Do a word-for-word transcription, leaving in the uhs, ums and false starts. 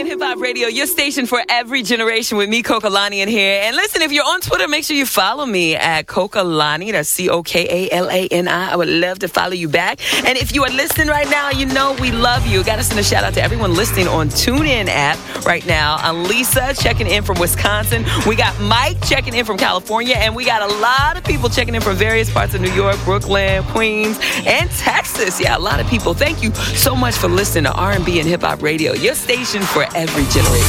Hip Hop Radio, your station for every generation with me, Cokalani, in here. And listen, if you're on Twitter, make sure you follow me at Cokalani. That's C O K A L A N I. I would love to follow you back. And if you are listening right now, you know we love you. Got to send a shout out to everyone listening on TuneIn app right now. I'm Lisa checking in from Wisconsin. We got Mike checking in from California. And we got a lot of people checking in from various parts of New York, Brooklyn, Queens, and Texas. Yeah, a lot of people. Thank you so much for listening to R and B and Hip Hop Radio, your station for every generation.